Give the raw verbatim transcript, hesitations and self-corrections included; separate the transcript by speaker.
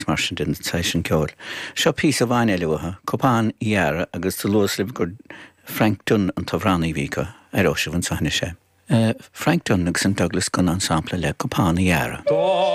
Speaker 1: mar sin den sin ceol. Seo pí a bhaine lehatha, Copán Iara agus tú luaslib gur Frank Dunn an Tavránaí bhí go ar óisih an saithne sé. Uh, Frank Dunn agus an Douglas gun ensemble le Copán Iara.